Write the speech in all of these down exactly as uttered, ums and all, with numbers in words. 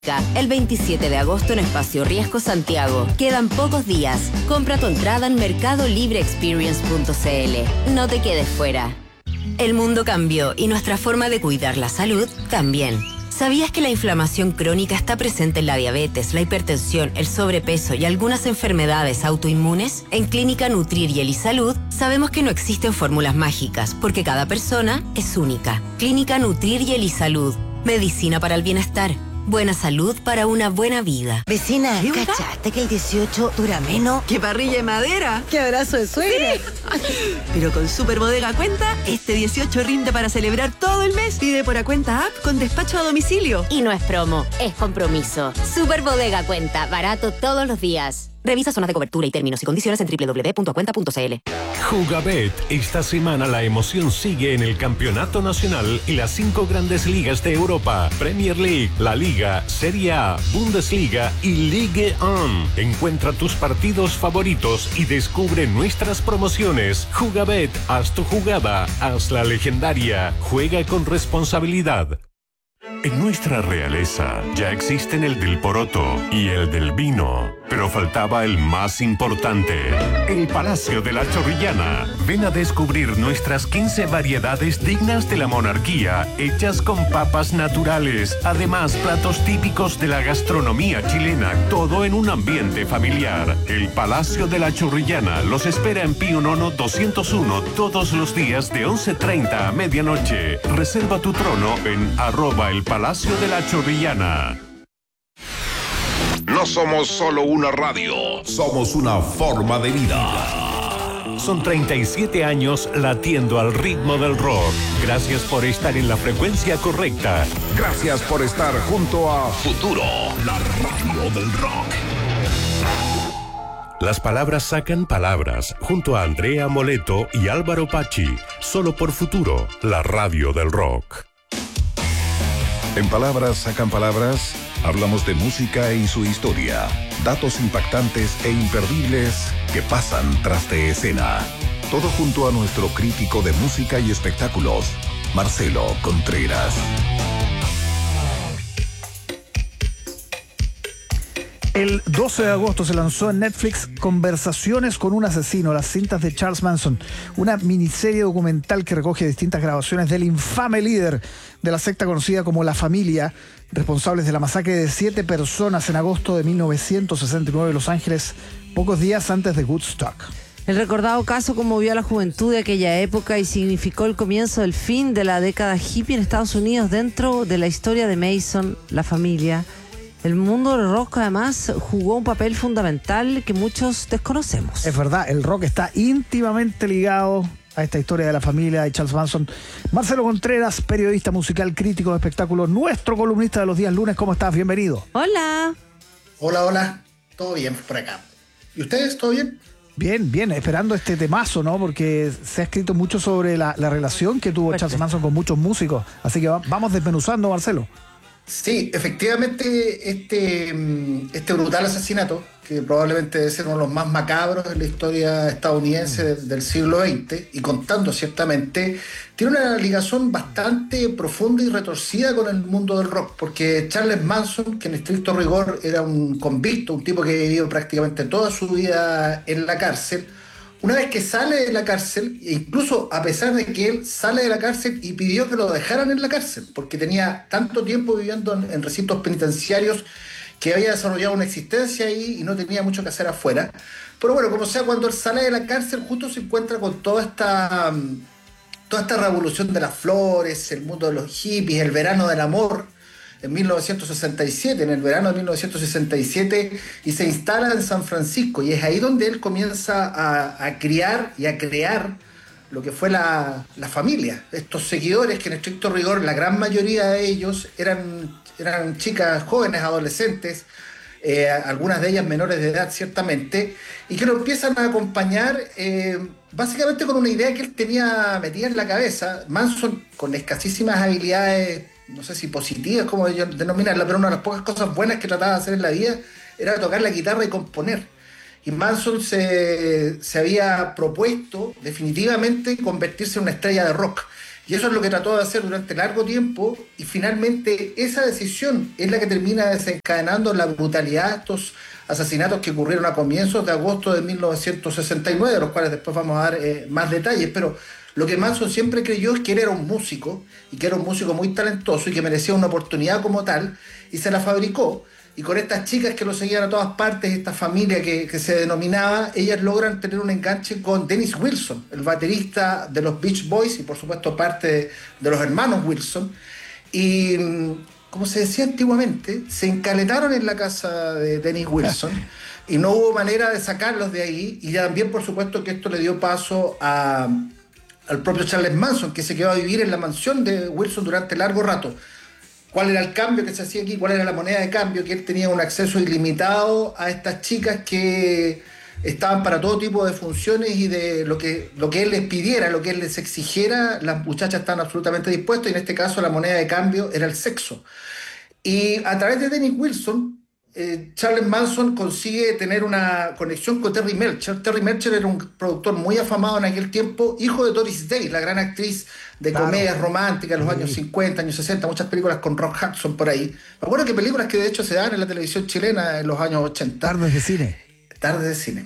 El veintisiete de agosto en Espacio Riesgo Santiago. Quedan pocos días. Compra tu entrada en mercado libre experience punto c l. No te quedes fuera. El mundo cambió y nuestra forma de cuidar la salud también. ¿Sabías que la inflamación crónica está presente en la diabetes, la hipertensión, el sobrepeso y algunas enfermedades autoinmunes? En Clínica Nutrir y Elisalud sabemos que no existen fórmulas mágicas porque cada persona es única. Clínica Nutrir y Elisalud. Medicina para el bienestar. Buena salud para una buena vida. Vecina, ¿cachaste que el dieciocho dura menos? ¡Qué parrilla de madera! ¡Qué abrazo de suegra! Sí. Pero con Super Bodega Cuenta, este dieciocho rinde para celebrar todo el mes. Pide por Acuenta App con despacho a domicilio. Y no es promo, es compromiso. Super Bodega Cuenta, barato todos los días. Revisa zonas de cobertura y términos y condiciones en doble u doble u doble u punto acuenta punto c l. Jugabet, esta semana la emoción sigue en el Campeonato Nacional y las cinco grandes ligas de Europa: Premier League, La Liga, Serie A, Bundesliga y Ligue uno. Encuentra tus partidos favoritos y descubre nuestras promociones. Jugabet, haz tu jugada, hazla legendaria. Juega con responsabilidad. En nuestra realeza ya existen el del poroto y el del vino, pero faltaba el más importante, el Palacio de la Chorrillana. Ven a descubrir nuestras quince variedades dignas de la monarquía, hechas con papas naturales, además platos típicos de la gastronomía chilena, todo en un ambiente familiar. El Palacio de la Chorrillana los espera en Pío Nono doscientos uno todos los días de once treinta a medianoche. Reserva tu trono en arroba el Palacio de la Chorrillana. No somos solo una radio, somos una forma de vida. Son treinta y siete años latiendo al ritmo del rock. Gracias por estar en la frecuencia correcta. Gracias por estar junto a Futuro, la radio del rock. Las palabras sacan palabras, junto a Andrea Moleto y Álvaro Pachi, solo por Futuro, la radio del rock. En Palabras Sacan Palabras, hablamos de música y su historia, datos impactantes e imperdibles que pasan tras de escena. Todo junto a nuestro crítico de música y espectáculos, Marcelo Contreras. El doce de agosto se lanzó en Netflix Conversaciones con un asesino, las cintas de Charles Manson, una miniserie documental que recoge distintas grabaciones del infame líder de la secta conocida como La Familia, responsables de la masacre de siete personas en agosto de mil novecientos sesenta y nueve en Los Ángeles, pocos días antes de Woodstock. El recordado caso conmovió a la juventud de aquella época y significó el comienzo del fin de la década hippie en Estados Unidos dentro de la historia de Mason, La Familia. El mundo del rock además jugó un papel fundamental que muchos desconocemos. Es verdad, el rock está íntimamente ligado a esta historia de La Familia de Charles Manson. Marcelo Contreras, periodista musical, crítico de espectáculos, nuestro columnista de los días lunes. ¿Cómo estás? Bienvenido. Hola. Hola, hola. Todo bien por acá. ¿Y ustedes? ¿Todo bien? Bien, bien, esperando este temazo, ¿no? Porque se ha escrito mucho sobre la, la relación que tuvo Fuerte. Charles Manson con muchos músicos. Así que va, vamos desmenuzando, Marcelo. Sí, efectivamente, este, este brutal asesinato, que probablemente debe ser uno de los más macabros en la historia estadounidense del siglo veinte, y contando ciertamente, tiene una ligación bastante profunda y retorcida con el mundo del rock, porque Charles Manson, que en estricto rigor era un convicto, un tipo que había vivido prácticamente toda su vida en la cárcel, una vez que sale de la cárcel, e incluso a pesar de que él sale de la cárcel y pidió que lo dejaran en la cárcel, porque tenía tanto tiempo viviendo en, en recintos penitenciarios que había desarrollado una existencia ahí y no tenía mucho que hacer afuera. Pero bueno, como sea, cuando él sale de la cárcel, justo se encuentra con toda esta, toda esta revolución de las flores, el mundo de los hippies, el verano del amor, en mil novecientos sesenta y siete, en el verano de mil novecientos sesenta y siete, y se instala en San Francisco, y es ahí donde él comienza a, a criar y a crear lo que fue la, la familia. Estos seguidores que en estricto rigor, la gran mayoría de ellos eran, eran chicas jóvenes, adolescentes, eh, algunas de ellas menores de edad ciertamente, y que lo empiezan a acompañar eh, básicamente con una idea que él tenía metida en la cabeza. Manson, con escasísimas habilidades, no sé si positivas, como denominarla, pero una de las pocas cosas buenas que trataba de hacer en la vida era tocar la guitarra y componer. Y Manson se, se había propuesto definitivamente convertirse en una estrella de rock. Y eso es lo que trató de hacer durante largo tiempo, y finalmente esa decisión es la que termina desencadenando la brutalidad de estos asesinatos que ocurrieron a comienzos de agosto de mil novecientos sesenta y nueve, de los cuales después vamos a dar eh, más detalles. Pero lo que Manson siempre creyó es que él era un músico, y que era un músico muy talentoso y que merecía una oportunidad como tal, y se la fabricó. Y con estas chicas que lo seguían a todas partes, esta familia que, que se denominaba, ellas logran tener un enganche con Dennis Wilson, el baterista de los Beach Boys y por supuesto parte de, de los hermanos Wilson. Y como se decía antiguamente, se encaletaron en la casa de Dennis Wilson y no hubo manera de sacarlos de ahí. Y también por supuesto que esto le dio paso a, al propio Charles Manson, que se quedó a vivir en la mansión de Wilson durante largo rato. ¿Cuál era el cambio que se hacía aquí? ¿Cuál era la moneda de cambio? Que él tenía un acceso ilimitado a estas chicas que estaban para todo tipo de funciones, y de lo que, lo que él les pidiera, lo que él les exigiera, las muchachas estaban absolutamente dispuestas, y en este caso la moneda de cambio era el sexo. Y a través de Dennis Wilson, eh, Charles Manson consigue tener una conexión con Terry Melcher. Terry Melcher era un productor muy afamado en aquel tiempo, hijo de Doris Day, la gran actriz de claro. comedias románticas en los sí. años cincuenta, años sesenta, muchas películas con Rock Hudson por ahí. Me acuerdo que películas que de hecho se dan en la televisión chilena en los años ochenta. Tardes de cine. Tardes de cine.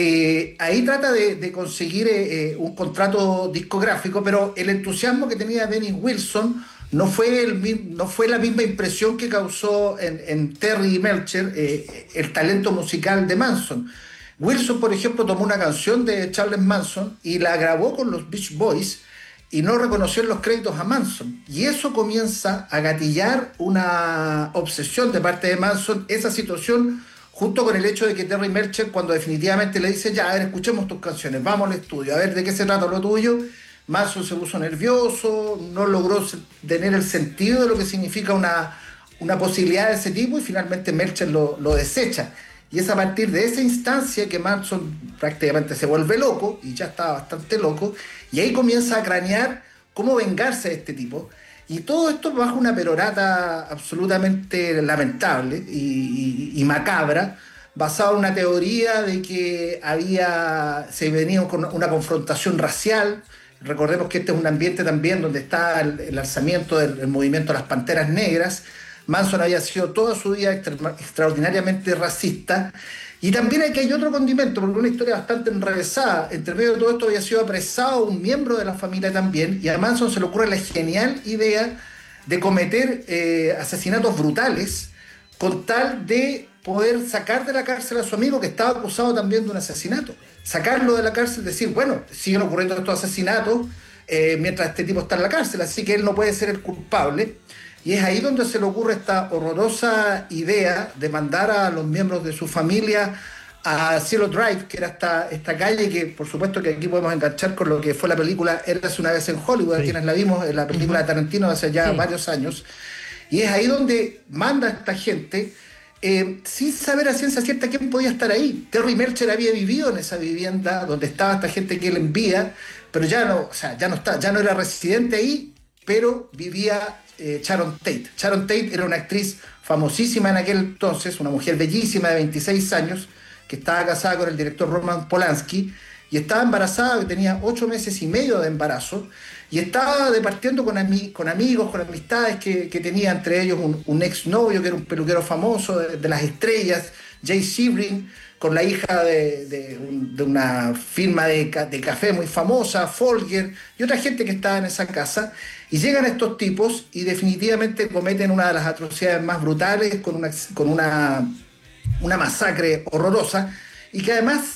Y ahí trata de, de conseguir eh, un contrato discográfico, pero el entusiasmo que tenía Dennis Wilson no fue, el, no fue la misma impresión que causó en, en Terry Melcher eh, el talento musical de Manson. Wilson, por ejemplo, tomó una canción de Charles Manson y la grabó con los Beach Boys, y no reconoció en los créditos a Manson. Y eso comienza a gatillar una obsesión de parte de Manson, esa situación, junto con el hecho de que Terry Melcher, cuando definitivamente le dice, ya, a ver, escuchemos tus canciones, vamos al estudio, a ver de qué se trata lo tuyo, Manson se puso nervioso, no logró tener el sentido de lo que significa una, una posibilidad de ese tipo, y finalmente Melcher lo, lo desecha. Y es a partir de esa instancia que Manson prácticamente se vuelve loco, y ya estaba bastante loco, y ahí comienza a cranear cómo vengarse de este tipo. Y todo esto bajo una perorata absolutamente lamentable y, y, y macabra, basado en una teoría de que había se venía con una confrontación racial. Recordemos que este es un ambiente también donde está el, el alzamiento del el movimiento de las Panteras Negras. Manson había sido toda su vida extra, extraordinariamente racista. Y también aquí hay otro condimento, porque una historia bastante enrevesada. Entre medio de todo esto había sido apresado un miembro de la familia también, y a Manson se le ocurre la genial idea de cometer eh, asesinatos brutales con tal de poder sacar de la cárcel a su amigo, que estaba acusado también de un asesinato. Sacarlo de la cárcel, decir, bueno, siguen ocurriendo estos asesinatos eh, mientras este tipo está en la cárcel, así que él no puede ser el culpable. Y es ahí donde se le ocurre esta horrorosa idea de mandar a los miembros de su familia a Cielo Drive, que era esta, esta calle que, por supuesto, que aquí podemos enganchar con lo que fue la película Érase una vez en Hollywood, sí. quienes la vimos en la película de Tarantino hace ya sí. varios años. Y es ahí donde manda a esta gente eh, sin saber a ciencia cierta quién podía estar ahí. Terry Melcher había vivido en esa vivienda donde estaba esta gente que él envía, pero ya no, o sea, ya no está, ya no era residente ahí, pero vivía eh, Sharon Tate. Sharon Tate era una actriz famosísima en aquel entonces, una mujer bellísima de veintiséis años, que estaba casada con el director Roman Polanski, y estaba embarazada, que tenía ocho meses y medio de embarazo, y estaba departiendo con, ami con amigos, con amistades que, que tenía, entre ellos un, un exnovio que era un peluquero famoso de, de las estrellas, Jay Sebring, con la hija de, de, un, de una firma de, de café muy famosa, Folger, y otra gente que estaba en esa casa. Y llegan estos tipos y definitivamente cometen una de las atrocidades más brutales, con una, con una, una masacre horrorosa, y que además,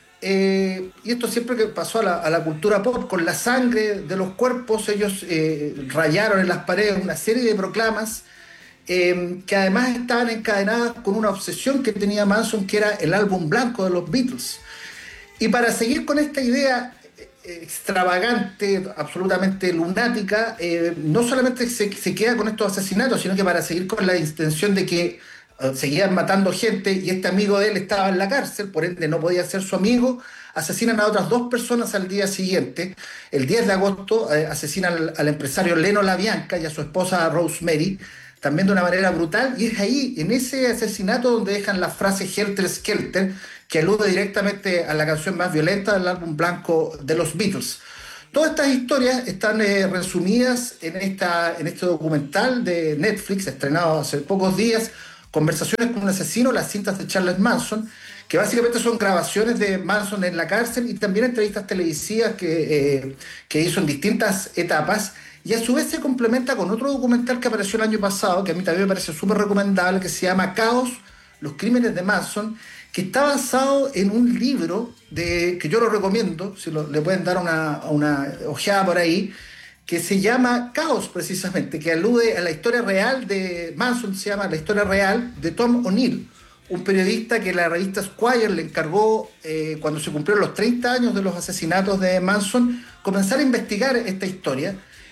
eh, y esto siempre que pasó a la, a la cultura pop, con la sangre de los cuerpos, ellos eh, rayaron en las paredes una serie de proclamas, eh, que además estaban encadenadas con una obsesión que tenía Manson, que era el álbum blanco de los Beatles. Y para seguir con esta idea extravagante, absolutamente lunática, eh, no solamente se, se queda con estos asesinatos, sino que para seguir con la intención de que uh, seguían matando gente, y este amigo de él estaba en la cárcel, por ende no podía ser su amigo, asesinan a otras dos personas al día siguiente. El diez de agosto eh, asesinan al, al empresario Leno LaBianca y a su esposa Rosemary, también de una manera brutal, y es ahí, en ese asesinato, donde dejan la frase Helter Skelter, que alude directamente a la canción más violenta del álbum blanco de los Beatles. Todas estas historias están eh, resumidas en, esta, en este documental de Netflix, estrenado hace pocos días, Conversaciones con un asesino, las cintas de Charles Manson, que básicamente son grabaciones de Manson en la cárcel y también entrevistas televisivas que, eh, que hizo en distintas etapas. Y a su vez se complementa con otro documental que apareció el año pasado, que a mí también me parece súper recomendable, que se llama Caos, los crímenes de Manson, que está basado en un libro de, que yo lo recomiendo, si lo, le pueden dar una, una ojeada por ahí, que se llama Caos precisamente, que alude a la historia real de Manson, se llama La historia real de Tom O'Neill, un periodista que la revista Esquire le encargó, eh, cuando se cumplieron los treinta años de los asesinatos de Manson, comenzar a investigar esta historia.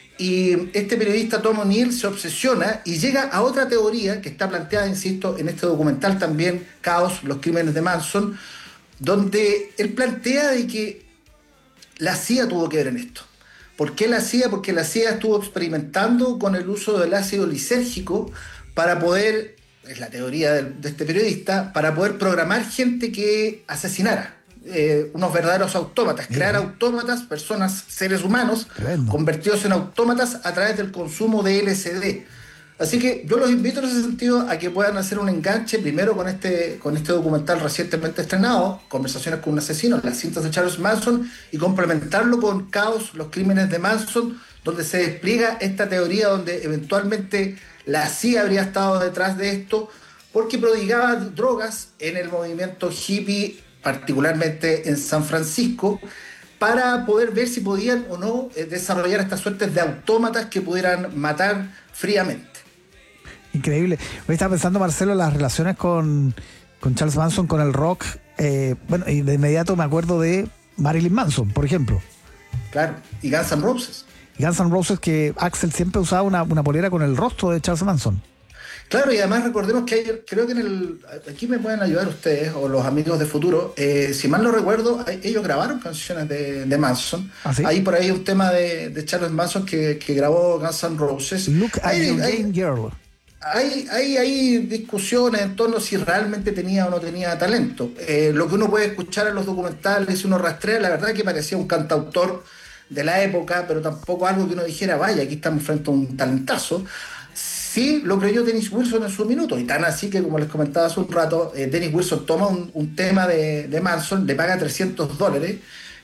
Y este periodista Tom O'Neill se obsesiona y llega a otra teoría que está planteada, insisto, en este documental también, Caos, los crímenes de Manson, donde él plantea de que la C I A tuvo que ver en esto. ¿Por qué la C I A? Porque la C I A estuvo experimentando con el uso del ácido lisérgico para poder, es la teoría de, de este periodista, para poder programar gente que asesinara. Eh, unos verdaderos autómatas, crear autómatas, personas, seres humanos, Tremendo. convertidos en autómatas a través del consumo de L S D. Así que yo los invito en ese sentido a que puedan hacer un enganche primero con este, con este documental recientemente estrenado, Conversaciones con un asesino, las cintas de Charles Manson, y complementarlo con Caos, los crímenes de Manson, donde se despliega esta teoría donde eventualmente la C I A habría estado detrás de esto porque prodigaba drogas en el movimiento hippie, particularmente en San Francisco, para poder ver si podían o no eh, desarrollar estas suertes de autómatas que pudieran matar fríamente. Increíble. Hoy estaba pensando, Marcelo, en las relaciones con, con Charles Manson, con el rock. Eh, bueno, y de inmediato me acuerdo de Marilyn Manson, por ejemplo. Claro, y Guns N' Roses. Y Guns N' Roses, que Axl siempre usaba una, una polera con el rostro de Charles Manson. Claro, y además recordemos que hay, creo que en el, aquí me pueden ayudar ustedes o los amigos de Futuro, eh, si mal no recuerdo, hay, ellos grabaron canciones de, de Manson. ¿Ah, sí? Hay por ahí un tema de, de Charles Manson que, que grabó Guns N' Roses. Look at hay, your hay, game girl. Hay, hay, hay discusiones en torno a si realmente tenía o no tenía talento. Eh, lo que uno puede escuchar en los documentales, si uno rastrea, la verdad es que parecía un cantautor de la época, pero tampoco algo que uno dijera, vaya, aquí estamos frente a un talentazo. Sí, lo creyó Dennis Wilson en su minuto, y tan así que, como les comentaba hace un rato, eh, Dennis Wilson toma un, un tema de, de Manson, le paga trescientos dólares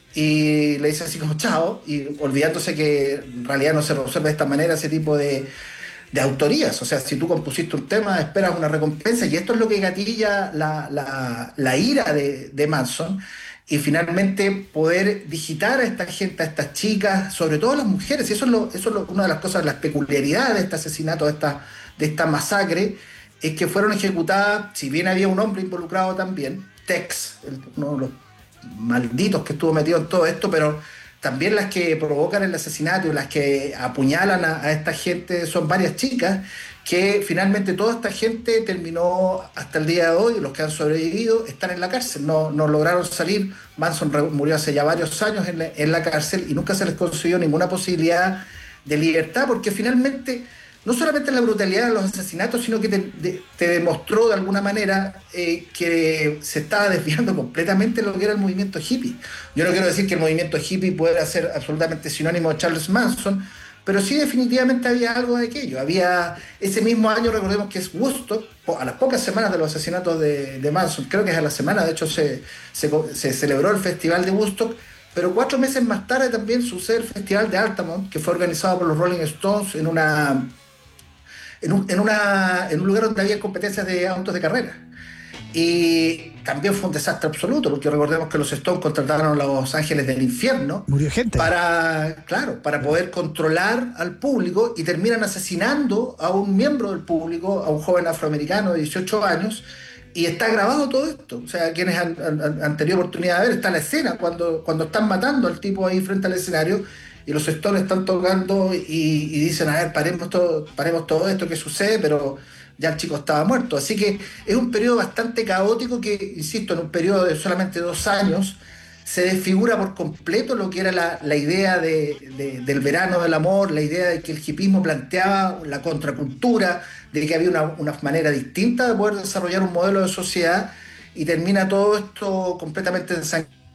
y le dice así como chao, y olvidándose que en realidad no se resuelve de esta manera ese tipo de, de autorías. O sea, si tú compusiste un tema, esperas una recompensa, y esto es lo que gatilla la, la, la ira de, de Manson. Y finalmente poder digitar a esta gente, a estas chicas, sobre todo a las mujeres. Y eso es, lo, eso es lo, una de las cosas, las peculiaridades de este asesinato, de esta, de esta masacre, es que fueron ejecutadas, si bien había un hombre involucrado también, Tex, el, uno de los malditos que estuvo metido en todo esto, pero también las que provocan el asesinato y las que apuñalan a, a esta gente son varias chicas, que finalmente toda esta gente terminó hasta el día de hoy, los que han sobrevivido están en la cárcel, no, no lograron salir. Manson murió hace ya varios años en la, en la cárcel y nunca se les consiguió ninguna posibilidad de libertad, porque finalmente no solamente la brutalidad de los asesinatos, sino que te, de, te demostró de alguna manera eh, que se estaba desviando completamente lo que era el movimiento hippie. Yo no quiero decir que el movimiento hippie pueda ser absolutamente sinónimo de Charles Manson, pero sí definitivamente había algo de aquello. Había ese mismo año, recordemos que es Woodstock, a las pocas semanas de los asesinatos de, de Manson, creo que es a la semana, de hecho se, se, se celebró el festival de Woodstock, pero cuatro meses más tarde también sucede el festival de Altamont, que fue organizado por los Rolling Stones en una en un, en una en un lugar donde había competencias de autos de carrera. Y también fue un desastre absoluto, porque recordemos que los Stones contrataron a los Ángeles del Infierno. Murió gente. Para, claro, para poder controlar al público, y terminan asesinando a un miembro del público, a un joven afroamericano de dieciocho años, y está grabado todo esto. O sea, quienes han, han, han tenido oportunidad de ver, está la escena cuando, cuando están matando al tipo ahí frente al escenario, y los Stones están tocando y, y dicen, a ver, paremos todo, paremos todo esto que sucede, pero ya el chico estaba muerto. Así que es un periodo bastante caótico que, insisto, en un periodo de solamente dos años se desfigura por completo lo que era la, la idea de, de, del verano del amor, la idea de que el hipismo planteaba la contracultura, de que había una, una manera distinta de poder desarrollar un modelo de sociedad, y termina todo esto completamente ensangrentado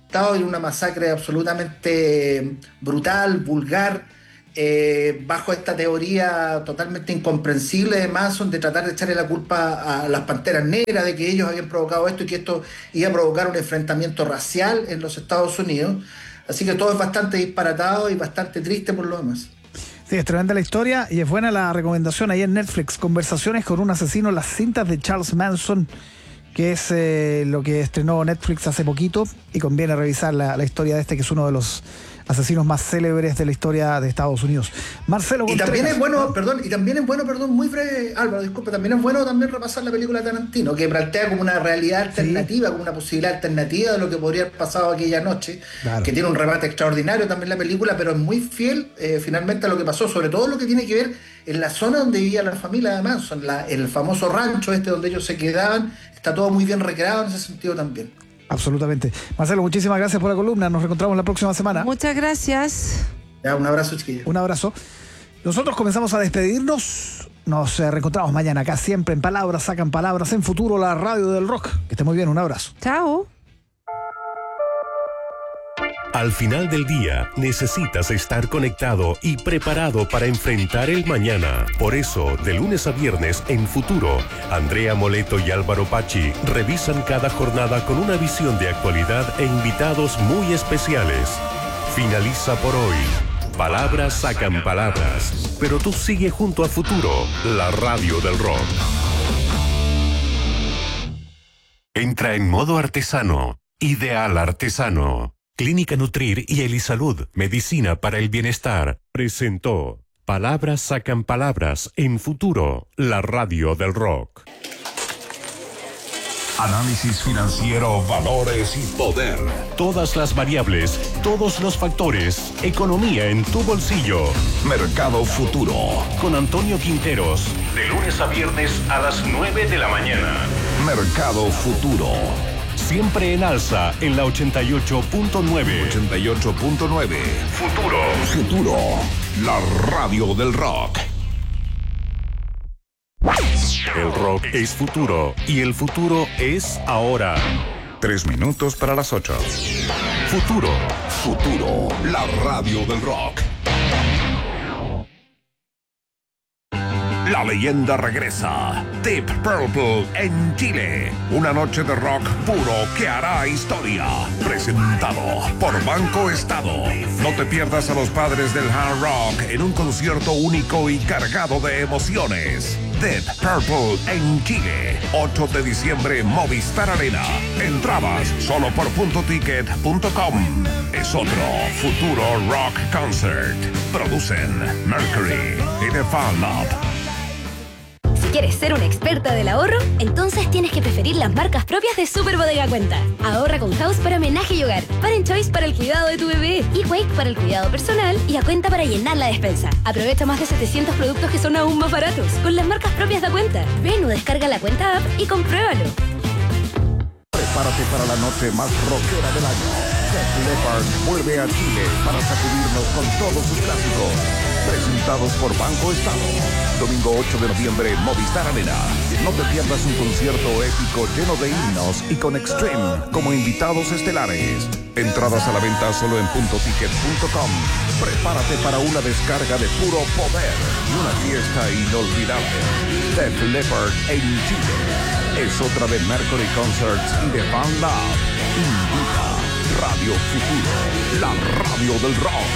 en una masacre absolutamente brutal, vulgar, eh, bajo esta teoría totalmente incomprensible de Manson de tratar de echarle la culpa a las Panteras Negras de que ellos habían provocado esto y que esto iba a provocar un enfrentamiento racial en los Estados Unidos. Así que todo es bastante disparatado y bastante triste por lo demás. Sí, es tremenda la historia y es buena la recomendación ahí en Netflix. Conversaciones con un asesino, las cintas de Charles Manson, que es eh, lo que estrenó Netflix hace poquito, y conviene revisar la, la historia de este, que es uno de los asesinos más célebres de la historia de Estados Unidos. Marcelo Y Contreras. también es bueno, perdón, y también es bueno, perdón, muy breve, Álvaro, disculpe, también es bueno también repasar la película de Tarantino, que plantea como una realidad alternativa, sí, como una posibilidad alternativa de lo que podría haber pasado aquella noche, claro, que tiene un remate extraordinario también la película, pero es muy fiel eh, finalmente a lo que pasó, sobre todo lo que tiene que ver en la zona donde vivía la familia de Manson, la, el famoso rancho este donde ellos se quedaban, está todo muy bien recreado en ese sentido también. Absolutamente. Marcelo, muchísimas gracias por la columna. Nos reencontramos la próxima semana. Muchas gracias. Ya, un abrazo, chiquillos. Un abrazo. Nosotros comenzamos a despedirnos. Nos eh, reencontramos mañana acá, siempre en Palabras Sacan Palabras, en Futuro, la radio del rock. Que esté muy bien. Un abrazo. Chao. Al final del día, necesitas estar conectado y preparado para enfrentar el mañana. Por eso, de lunes a viernes en Futuro, Andrea Moleto y Álvaro Pachi revisan cada jornada con una visión de actualidad e invitados muy especiales. Finaliza por hoy. Palabras sacan palabras, pero tú sigue junto a Futuro, la radio del rock. Entra en modo artesano. Ideal Artesano. Clínica Nutrir y Elisalud, medicina para el bienestar, presentó Palabras Sacan Palabras en Futuro, la radio del rock. Análisis financiero, valores y poder. Todas las variables, todos los factores, economía en tu bolsillo. Mercado Futuro. Con Antonio Quinteros, de lunes a viernes a las nueve de la mañana. Mercado Futuro. Siempre en alza en la ochenta y ocho punto nueve. ochenta y ocho punto nueve. Futuro. Futuro, la radio del rock. El rock es futuro y el futuro es ahora. Tres minutos para las ocho. Futuro. Futuro, la radio del rock. La leyenda regresa. Deep Purple en Chile. Una noche de rock puro que hará historia. Presentado por Banco Estado. No te pierdas a los padres del hard rock en un concierto único y cargado de emociones. Deep Purple en Chile. ocho de diciembre, Movistar Arena. Entradas solo por punto ticket punto com. Es otro Futuro Rock Concert. Producen Mercury y The Fan Lab. Si quieres ser una experta del ahorro, entonces tienes que preferir las marcas propias de Super Bodega Cuenta. Ahorra con House para homenaje y hogar, Parent Choice para el cuidado de tu bebé, eWake para el cuidado personal y A Cuenta para llenar la despensa. Aprovecha más de setecientos productos que son aún más baratos con las marcas propias de Cuenta. Ven o descarga la Cuenta app y compruébalo. Prepárate para la noche más rockera del año. Def Leppard vuelve a Chile para sacudirnos con todos sus clásicos. Presentados por Banco Estado. Domingo ocho de noviembre, Movistar Arena. No te pierdas un concierto épico lleno de himnos y con Extreme como invitados estelares. Entradas a la venta solo en punto ticket punto com. Prepárate para una descarga de puro poder y una fiesta inolvidable. Def Leppard en Chile. Es otra de Mercury Concerts y de Fan Lab. Invita Radio Futuro, la radio del rock.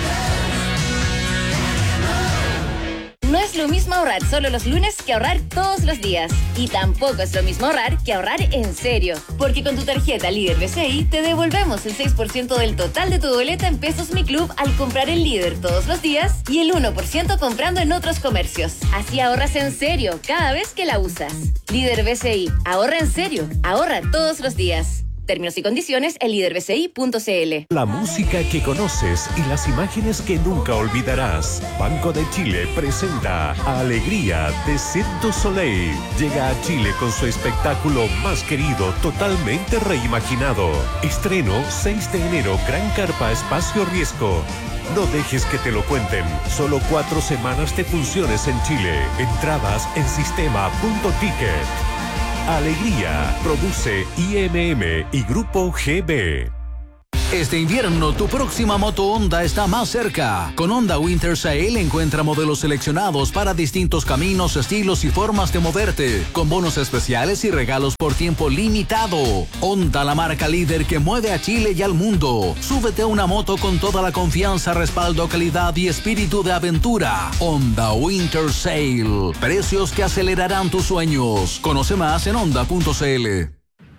No es lo mismo ahorrar solo los lunes que ahorrar todos los días. Y tampoco es lo mismo ahorrar que ahorrar en serio. Porque con tu tarjeta Líder B C I te devolvemos el seis por ciento del total de tu boleta en Pesos Mi Club al comprar en Líder todos los días y el uno por ciento comprando en otros comercios. Así ahorras en serio cada vez que la usas. Líder B C I. Ahorra en serio. Ahorra todos los días. Términos y condiciones en líder b c i punto c l. La música que conoces y las imágenes que nunca olvidarás. Banco de Chile presenta Alegría de Cirque du Soleil. Llega a Chile con su espectáculo más querido, totalmente reimaginado. Estreno seis de enero, Gran Carpa Espacio Riesgo. No dejes que te lo cuenten. Solo cuatro semanas de funciones en Chile. Entradas en sistema punto ticket. Alegría, produce I M M y Grupo G B. Este invierno tu próxima moto Honda está más cerca. Con Honda Winter Sale encuentra modelos seleccionados para distintos caminos, estilos y formas de moverte, con bonos especiales y regalos por tiempo limitado. Honda, la marca líder que mueve a Chile y al mundo. Súbete a una moto con toda la confianza, respaldo, calidad y espíritu de aventura. Honda Winter Sale. Precios que acelerarán tus sueños. Conoce más en honda punto c l.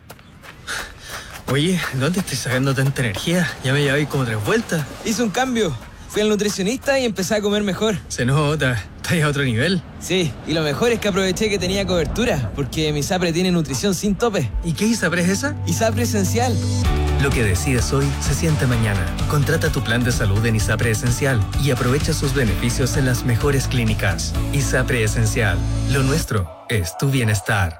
Oye, ¿dónde estoy sacando tanta energía? Ya me llevé como tres vueltas. Hice un cambio. Fui al nutricionista y empecé a comer mejor. Se nota, estás a otro nivel. Sí, y lo mejor es que aproveché que tenía cobertura, porque mi ISAPRE tiene nutrición sin tope. ¿Y qué ISAPRE es esa? ISAPRE Esencial. Lo que decides hoy se siente mañana. Contrata tu plan de salud en ISAPRE Esencial y aprovecha sus beneficios en las mejores clínicas. ISAPRE Esencial. Lo nuestro es tu bienestar.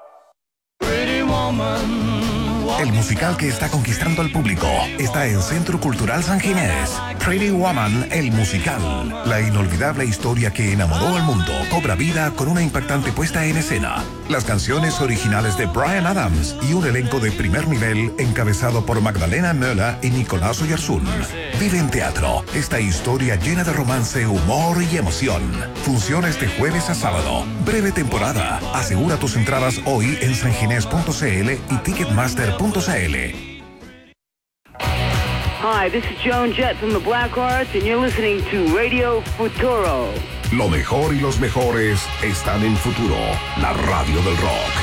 El musical que está conquistando al público está en Centro Cultural San Ginés. Pretty Woman, el musical. La inolvidable historia que enamoró al mundo cobra vida con una impactante puesta en escena. Las canciones originales de Bryan Adams y un elenco de primer nivel encabezado por Magdalena Möller y Nicolás Oyarzún. Vive en teatro esta historia llena de romance, humor y emoción. Funciones de jueves a sábado. Breve temporada. Asegura tus entradas hoy en sanginés punto c l y ticketmaster punto c l. Hi, this is Joan Jett from the Black Arts and you're listening to Radio Futuro. Lo mejor y los mejores están en Futuro, la radio del rock.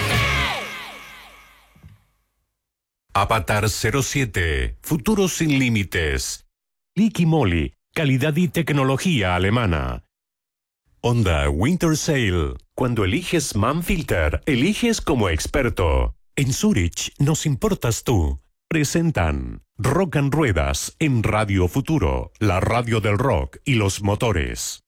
Avatar cero siete, Futuro sin límites. Liqui Moly, calidad y tecnología alemana. Honda Winter Sale. Cuando eliges Manfilter, eliges como experto. En Zurich nos importas tú. Presentan Rock and Ruedas en Radio Futuro, la radio del rock y los motores.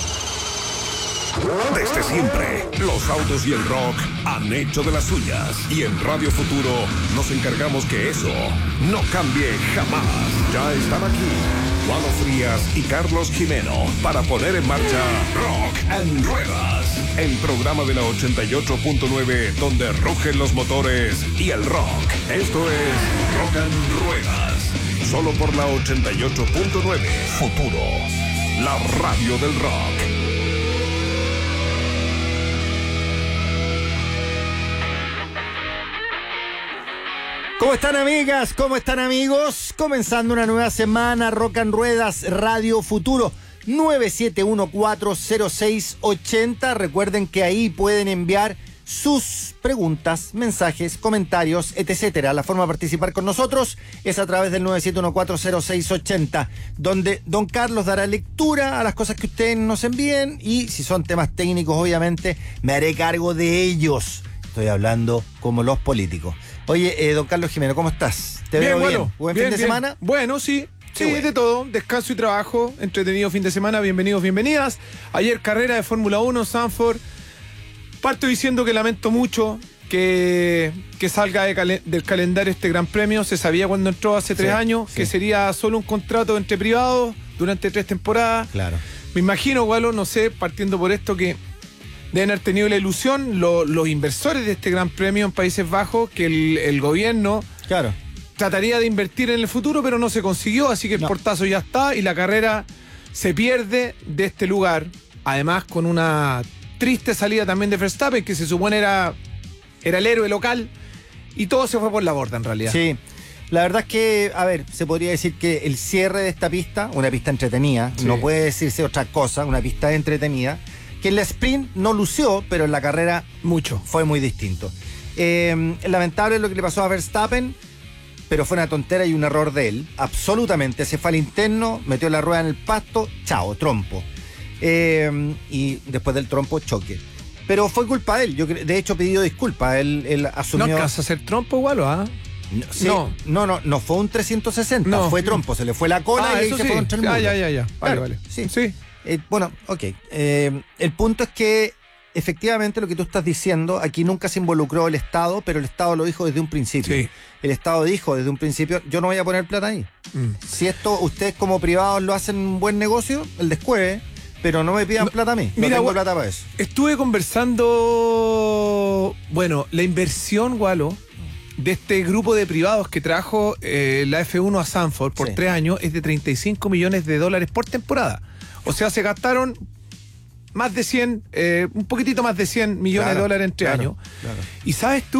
Desde siempre, los autos y el rock han hecho de las suyas. Y en Radio Futuro nos encargamos que eso no cambie jamás. Ya están aquí Juan Frías y Carlos Jimeno para poner en marcha Rock and Ruedas, el programa de la ochenta y ocho punto nueve donde rugen los motores y el rock. Esto es Rock and Ruedas, solo por la ochenta y ocho punto nueve. Futuro, la radio del rock. ¿Cómo están, amigas? ¿Cómo están, amigos? Comenzando una nueva semana, Rock and Ruedas, Radio Futuro, nueve siete uno cuatro cero seis ocho cero. Recuerden que ahí pueden enviar sus preguntas, mensajes, comentarios, etcétera. La forma de participar con nosotros es a través del nueve siete uno cuatro cero seis ocho cero, donde don Carlos dará lectura a las cosas que ustedes nos envíen y si son temas técnicos, obviamente, me haré cargo de ellos. Estoy hablando como los políticos. Oye, eh, don Carlos Jimeno, ¿cómo estás? ¿Te bien, veo bueno, bien? ¿Buen bien, fin de bien. semana? Bueno, sí. Sí, bueno. De todo. Descanso y trabajo. Entretenido fin de semana. Bienvenidos, bienvenidas. Ayer carrera de Fórmula uno, Zandvoort. Parto diciendo que lamento mucho que, que salga de calen- del calendario este gran premio. Se sabía cuando entró hace tres Sí, años sí. que sería solo un contrato entre privados durante tres temporadas. Claro. Me imagino, Gualo, no sé, partiendo por esto que deben haber tenido la ilusión lo, los inversores de este gran premio en Países Bajos que el, el gobierno Claro. trataría de invertir en el futuro, pero no se consiguió, así que el No. portazo ya está y la carrera se pierde de este lugar, además con una triste salida también de Verstappen, que se supone era, era el héroe local, y todo se fue por la borda en realidad. Sí. La verdad es que, a ver, se podría decir que el cierre de esta pista, una pista entretenida, Sí. no puede decirse otra cosa, una pista entretenida, que en la sprint no lució, pero en la carrera mucho fue muy distinto. Eh, lamentable lo que le pasó a Verstappen, pero fue una tontera y un error de él, absolutamente. Se fue al interno, metió la rueda en el pasto, chao, trompo. Eh, y después del trompo, choque. Pero fue culpa de él, yo cre- de hecho pidió disculpas, él, él asumió... ¿No alcanza a hacer trompo, Gualo? ¿Ah? No, sí, No. no, no, no fue un trescientos sesenta, No. fue trompo, se le fue la cola Ah, y ahí eso se sí. fue contra el Ah, muro. ya, ya, ya. Vale, Claro, vale. Sí. Sí. Eh, bueno, ok. Eh, el punto es que efectivamente lo que tú estás diciendo, aquí nunca se involucró el Estado, pero el Estado lo dijo desde un principio. Sí. El Estado dijo desde un principio, yo no voy a poner plata ahí. Mm. Si esto ustedes como privados lo hacen un buen negocio, el descueve, pero no me pidan No, plata a mí. No mira, tengo gua- plata para eso. Estuve conversando, bueno, la inversión, Gualo, de este grupo de privados que trajo eh, la F uno a Sanford por Sí. tres años es de treinta y cinco millones de dólares por temporada. O sea, se gastaron más de cien, eh, un poquitito más de cien millones Claro, de dólares en tres claro, años. claro. Y sabes tú